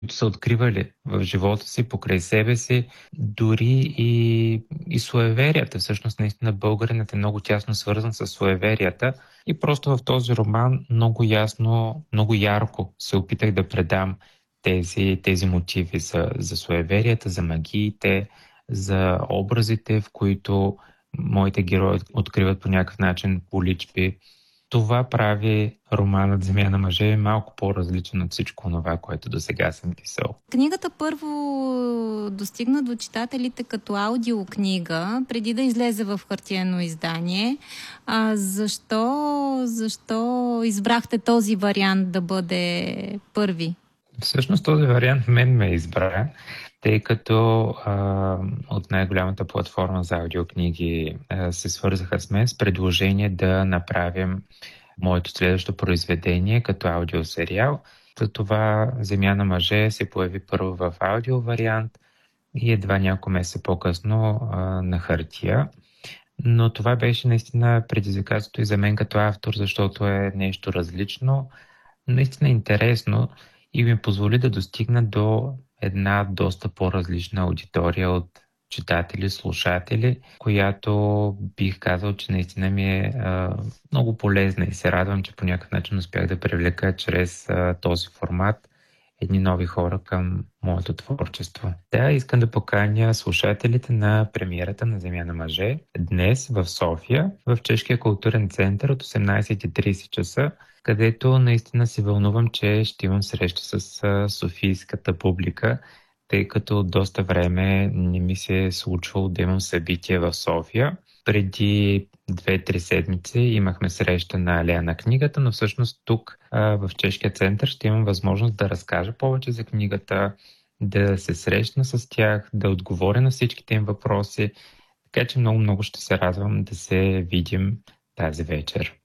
са откривали в живота си, покрай себе си, дори и суеверията. Всъщност, наистина, българинът е много тясно свързан с суеверията и просто в този роман много ясно, много ярко се опитах да предам тези мотиви за суеверията, за магиите, за образите, в които моите герои откриват по някакъв начин поличби. Това прави романът Земя на мъже малко по-различен от всичко това, което до сега съм писал. Книгата първо достигна до читателите като аудиокнига, преди да излезе в хартиено издание. Защо избрахте този вариант да бъде първи? Всъщност този вариант мен ме избра, тъй като от най-голямата платформа за аудиокниги се свързаха с мен с предложение да направим моето следващо произведение като аудиосериал. Това Земя на мъже се появи първо в аудио вариант и едва няколко месеца по-късно на хартия. Но това беше наистина предизвикателство и за мен като автор, защото е нещо различно, наистина интересно и ми позволи да достигна до една доста по-различна аудитория от читатели, слушатели, която бих казал, че наистина ми е много полезна и се радвам, че по някакъв начин успях да привлека чрез този формат едни нови хора към моето творчество. Да, искам да поканя слушателите на премиерата на Земя на мъже днес в София, в Чешкия културен център от 18:30 часа, където наистина се вълнувам, че ще имам среща с софийската публика, тъй като доста време не ми се е случвало да имам събитие в София. Преди 2-3 седмици имахме среща на Алея на книгата, но всъщност тук в Чешкия център ще имам възможност да разкажа повече за книгата, да се срещна с тях, да отговоря на всичките им въпроси. Така че много ще се радвам да се видим тази вечер.